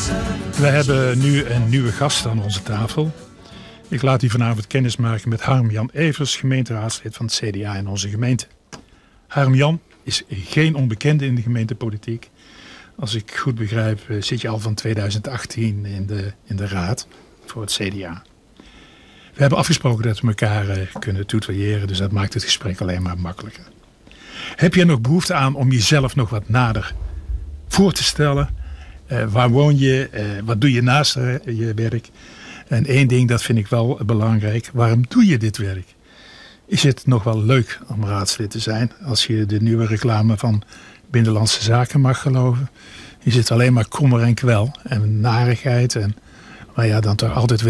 We hebben nu een nieuwe gast aan onze tafel. Ik laat u vanavond kennismaken met Harm-Jan Evers, gemeenteraadslid van het CDA in onze gemeente. Harm-Jan is geen onbekende in de gemeentepolitiek. Als ik goed begrijp zit je al van 2018 in de raad voor het CDA. We hebben afgesproken dat we elkaar kunnen tutoyeren, dus dat maakt het gesprek alleen maar makkelijker. Heb je nog behoefte aan om jezelf nog wat nader voor te stellen? Waar woon je? Wat doe je naast je werk? En één ding, dat vind ik wel belangrijk. Waarom doe je dit werk? Is het nog wel leuk om raadslid te zijn? Als je de nieuwe reclame van Binnenlandse Zaken mag geloven. Is het alleen maar kommer en kwel en narigheid. En dan toch altijd